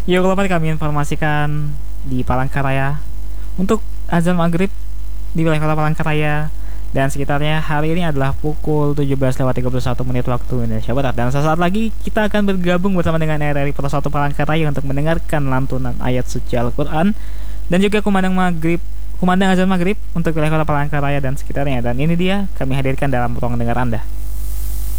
Yuk, dapat kami informasikan di Palangkaraya untuk azan maghrib di wilayah kota Palangkaraya dan sekitarnya hari ini adalah pukul 17:31 waktu Indonesia Barat. Dan sesaat lagi kita akan bergabung bersama dengan RRI Pro 1 Palangkaraya untuk mendengarkan lantunan ayat suci Al-Quran dan juga kumandang azan maghrib untuk wilayah kota Palangkaraya dan sekitarnya. Dan ini dia kami hadirkan dalam ruang dengar Anda.